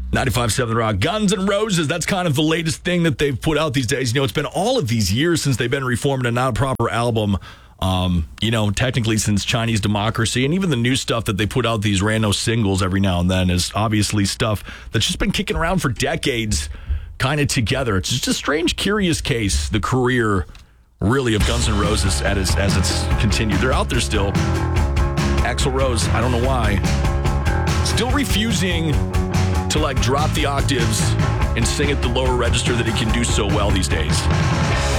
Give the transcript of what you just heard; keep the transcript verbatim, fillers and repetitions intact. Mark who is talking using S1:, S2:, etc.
S1: ninety-five point seven The Rock. Guns N' Roses, that's kind of the latest thing that they've put out these days. You know, it's been all of these years since they've been reformed and not a proper album. Um, you know, technically since Chinese Democracy, and even the new stuff that they put out, these random singles every now and then, is obviously stuff that's just been kicking around for decades, kind of together. It's just a strange, curious case, the career, really, of Guns N' Roses as it's, as it's continued. They're out there still. Axl Rose, I don't know why, still refusing to, like, drop the octaves and sing at the lower register that he can do so well these days.